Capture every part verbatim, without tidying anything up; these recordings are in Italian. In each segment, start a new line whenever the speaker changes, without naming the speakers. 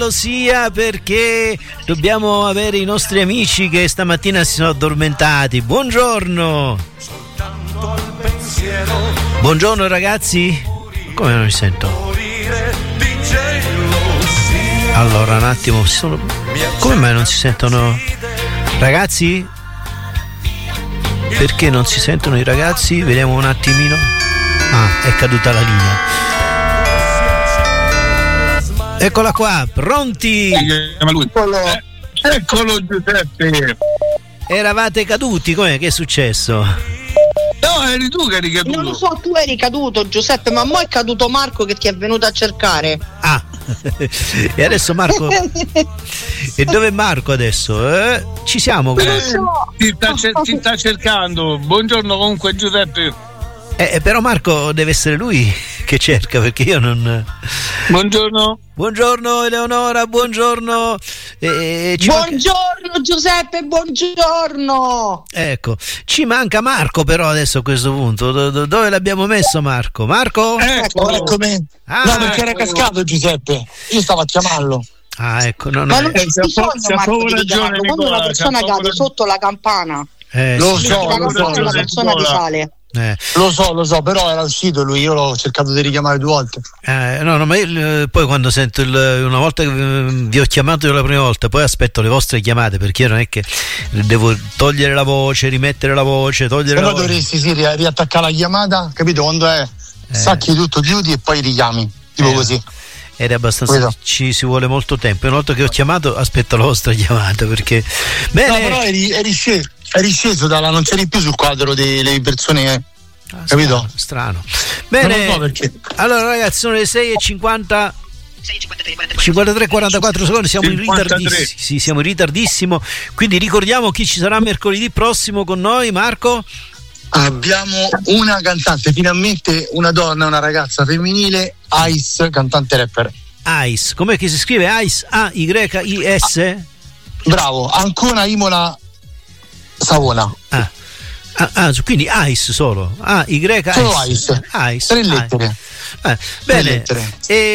sia perché dobbiamo avere i nostri amici che stamattina si sono addormentati. Buongiorno. Buongiorno ragazzi. Come non mi sento? Allora un attimo, sono... come mai non si sentono ragazzi? Perché non si sentono i ragazzi? Vediamo un attimino. Ah, è caduta la linea. Eccola qua, pronti?
Eccolo, eccolo Giuseppe.
Eravate caduti, com'è? Che è successo?
No, eri tu che eri caduto.
Non lo so, tu eri caduto Giuseppe, ma mo' è caduto Marco che ti è venuto a cercare.
Ah, e adesso Marco... E dove è Marco adesso? Eh? Ci siamo?
Eh, ti, sta, ti sta cercando. Buongiorno comunque Giuseppe.
Eh, però Marco deve essere lui che cerca, perché io non...
Buongiorno.
Buongiorno Eleonora, buongiorno. Eh, ci
buongiorno
manca...
Giuseppe, buongiorno.
Ecco, ci manca Marco però adesso a questo punto. Do- dove l'abbiamo messo Marco? Marco?
Ecco, eccomi.
Ah,
no, perché era cascato Giuseppe. Io stavo a chiamarlo.
Ah, ecco, no, no.
Ma non c'è
c'è
bisogno
c'è
Marco di
ragione,
chiamarlo. Quando
Nicola,
una persona
c'è
cade
ragione.
sotto la campana,
Eh,
lo
sì.
so,
la
lo
campana
so,
la persona
Nicola.
risale.
Eh.
Lo so, lo so, però era uscito lui, io l'ho cercato di richiamare due volte.
Eh, no, no, ma io eh, poi quando sento il, una volta che eh, vi ho chiamato io la prima volta, poi aspetto le vostre chiamate, perché io non è che devo togliere la voce, rimettere la voce, togliere
Però
la voce.
dovresti sì, ri- riattaccare la chiamata, capito? Quando è
Eh.
sacchi tutto, chiudi e poi richiami, tipo
Eh.
così.
Ed è abbastanza,
Quello.
ci si vuole molto tempo. Una volta che ho chiamato aspetto la vostra chiamata, perché bene.
No, però eri, eri, sceso, eri sceso dalla, non c'eri più sul quadro delle persone.
Ah,
capito?
Strano, strano. Bene,
Non lo so perché.
allora ragazzi, sono le sei e cinquanta, cinquantatré quarantaquattro secondi, siamo in
cinquantatré.
ritardissimo, sì, siamo in ritardissimo, quindi ricordiamo chi ci sarà mercoledì prossimo con noi. Marco?
Abbiamo una cantante, finalmente una donna, una ragazza femminile, Ice, cantante rapper.
Ice, com'è che si scrive? Ice, A Y I S?
Bravo, Ancona, Imola, Savona.
Ah. Ah, ah, quindi Ice solo. Ah, Y
Solo
Ice.
Ice.
Ice.
Tre lettere.
Eh,
Tre
bene,
lettere.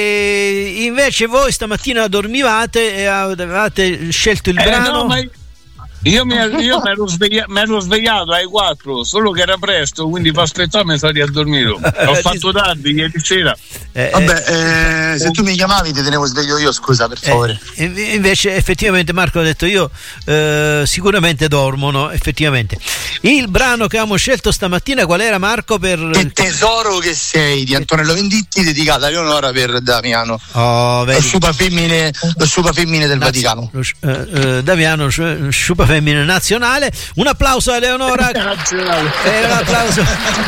e invece voi stamattina dormivate e avevate scelto il
Eh,
brano.
no, ma io mi io mi ero sveglia, svegliato alle quattro, solo che era presto, quindi per aspettare mi sono riaddormito. Ho fatto tardi ieri sera.
Eh,
Vabbè, eh, se tu mi chiamavi ti tenevo sveglio io, scusa, per favore.
Eh, invece effettivamente Marco ha detto io eh, sicuramente dormono, effettivamente. Il brano che abbiamo scelto stamattina qual era, Marco? Per...
Che tesoro che sei di Antonello Venditti, dedicata a Leonora per Damiano.
Oh,
Lo sciupa femmine, lo sciupa femmine del
Nazi-
Vaticano.
lo, eh, eh, Damiano sciupa femmine nazionale. Un applauso a Eleonora. E un applauso.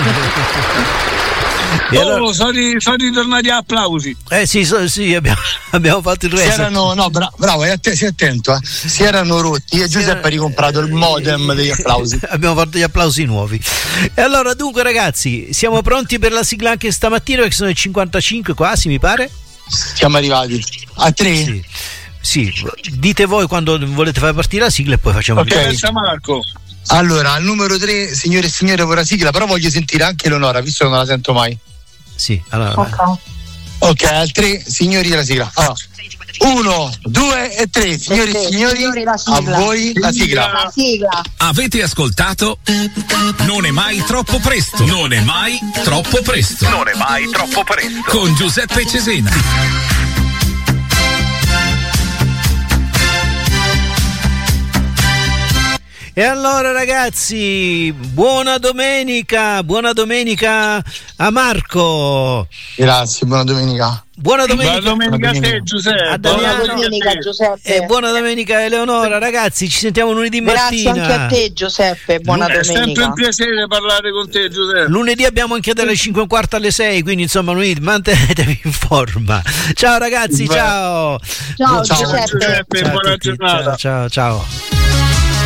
E
Oh,
allora-
sono, ri- sono ritornati applausi.
Eh sì, so- sì abbiamo, abbiamo fatto il
Si
resto.
erano, no, bra- bravo, e a te, sii attento, eh. Si erano rotti e Giuseppe ha ricomprato il modem degli applausi.
Abbiamo fatto gli applausi nuovi. E allora, dunque, ragazzi, siamo pronti per la sigla anche stamattina, che sono le cinquantacinque quasi, mi pare.
Siamo arrivati a tre.
Sì. Sì, dite voi quando volete fare partire la sigla e poi facciamo
Ok.
il
Pensa Marco.
Allora, al numero tre, signore e signore, ora sigla, però voglio sentire anche Leonora, visto che non la sento mai.
Sì, allora.
Ok.
Ok, al tre, signori, la sigla. Allora, uno, due e tre, signori e
Ok,
signori,
signori, la
a
sigla.
voi la sigla.
La sigla.
Avete ascoltato? Non è mai troppo presto. Non è mai troppo presto. Non è mai troppo presto. Con Giuseppe Cesena.
E allora ragazzi, buona domenica, buona domenica a Marco.
Grazie, buona domenica.
Buona domenica.
Buona domenica a te Giuseppe.
A
Buona
Damiano.
domenica Giuseppe.
E buona domenica a Eleonora, ragazzi, ci sentiamo lunedì
Grazie
mattina.
anche a te Giuseppe, buona
È sempre
domenica.
un piacere parlare con te Giuseppe.
Lunedì abbiamo anche dalle cinque e un quarto alle sei, quindi insomma lunedì mantenetevi in forma. Ciao ragazzi,
Beh.
ciao.
Ciao,
Ciao,
Giuseppe.
Giuseppe,
Ciao a
buona
tutti,
giornata.
ciao, ciao, ciao.